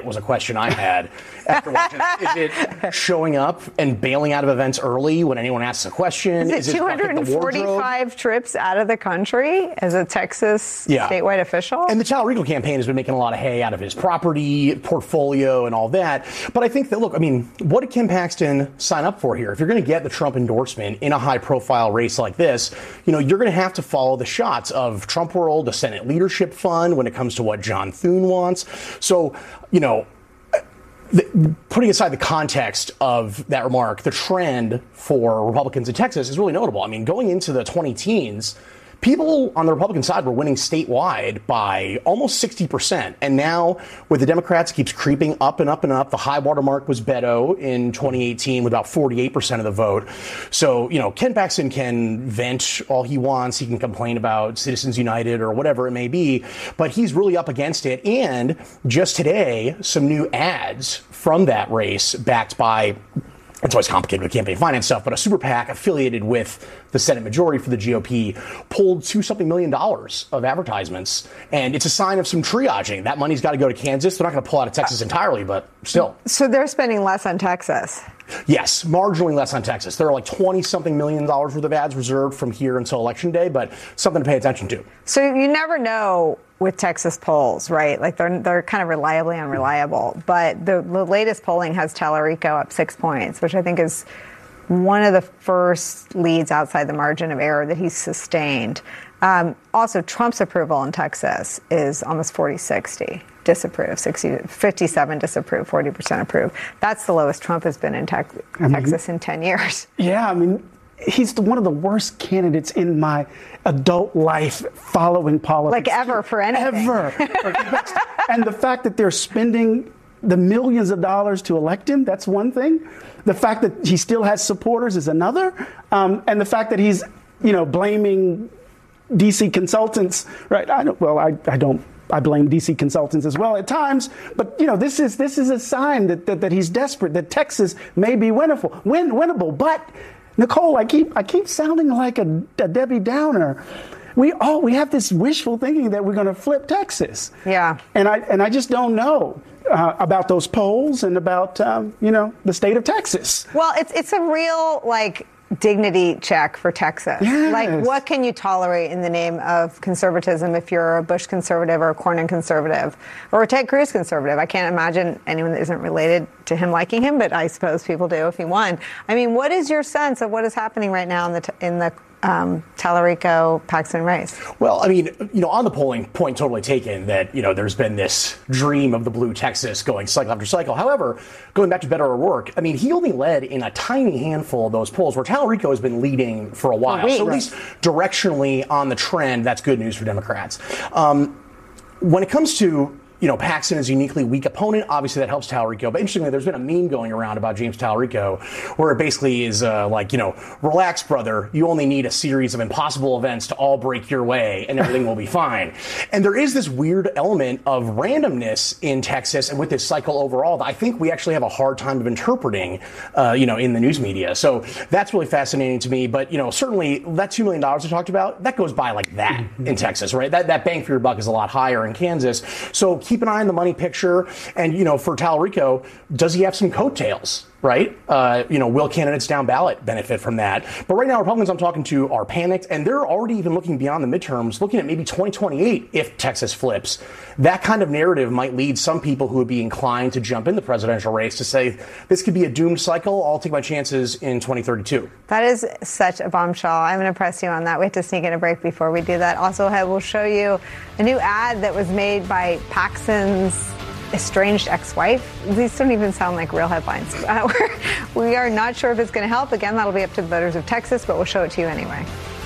was a question I had after watching. Is it showing up and bailing out of events early when anyone asks a question? Is it 245 trips out of the country as a Texas statewide official? And the Tallarico campaign has been making a lot of hay out of his property, portfolio, and all that. But I think that, look, I mean, what did Ken Paxton sign up for here? If you're going to get the Trump endorsement in a high-profile race like this, you're going to have to follow the shots of Trump World, the Senate Leadership Fund, when it comes to what John Thune wants. So, putting aside the context of that remark, the trend for Republicans in Texas is really notable. I mean, going into the 20-teens, people on the Republican side were winning statewide by almost 60%. And now with the Democrats, it keeps creeping up and up and up. The high water mark was Beto in 2018 with about 48% of the vote. So, Ken Paxton can vent all he wants. He can complain about Citizens United or whatever it may be, but he's really up against it. And just today, some new ads from that race backed by, it's always complicated with campaign finance stuff, but a super PAC affiliated with the Senate majority for the GOP pulled $2-something million of advertisements. And it's a sign of some triaging. That money's got to go to Kansas. They're not going to pull out of Texas entirely, but still. So they're spending less on Texas. Yes, marginally less on Texas. There are like $20-something million worth of ads reserved from here until Election Day, but something to pay attention to. So you never know with Texas polls, right? Like they're kind of reliably unreliable. But the latest polling has Tallarico up 6 points, which I think is one of the first leads outside the margin of error that he's sustained. Also, Trump's approval in Texas is almost 40-60. Disapprove, 57 disapprove, 40% approve. That's the lowest Trump has been in Texas in 10 years. Yeah, I mean, he's one of the worst candidates in my adult life following politics. Like ever for anything. Ever. And the fact that they're spending the millions of dollars to elect him, that's one thing. The fact that he still has supporters is another. And the fact that he's, blaming D.C. consultants, right? I blame D.C. consultants as well at times, but this is a sign that he's desperate. That Texas may be winnable. But Nicole, I keep sounding like a Debbie Downer. We have this wishful thinking that we're going to flip Texas. Yeah, and I just don't know about those polls and about the state of Texas. Well, it's a real dignity check for Texas. Yes. Like, what can you tolerate in the name of conservatism if you're a Bush conservative or a Cornyn conservative or a Ted Cruz conservative? I can't imagine anyone that isn't related to him liking him, but I suppose people do if he won. I mean, what is your sense of what is happening right now in the Tallarico-Paxton race? Well, I mean, on the polling, point totally taken that, there's been this dream of the blue Texas going cycle after cycle. However, going back to Beto O'Rourke, I mean, he only led in a tiny handful of those polls where Tallarico has been leading for a while. So at least directionally on the trend, that's good news for Democrats. When it comes to Paxton is a uniquely weak opponent. Obviously, that helps Tallarico. But interestingly, there's been a meme going around about James Tallarico where it basically is relax, brother. You only need a series of impossible events to all break your way and everything will be fine. And there is this weird element of randomness in Texas and with this cycle overall that I think we actually have a hard time of interpreting, in the news media. So that's really fascinating to me. But, certainly that $2 million I talked about, that goes by like that in Texas, right? That bang for your buck is a lot higher in Kansas. So keep an eye on the money picture. And, for Tallarico, does he have some coattails? Right? Will candidates down ballot benefit from that? But right now, Republicans I'm talking to are panicked, and they're already even looking beyond the midterms, looking at maybe 2028 if Texas flips. That kind of narrative might lead some people who would be inclined to jump in the presidential race to say, this could be a doomed cycle. I'll take my chances in 2032. That is such a bombshell. I'm going to press you on that. We have to sneak in a break before we do that. Also, we'll show you a new ad that was made by Paxton's estranged ex-wife. These don't even sound like real headlines. We are not sure if it's going to help. Again, that'll be up to the voters of Texas, but we'll show it to you anyway.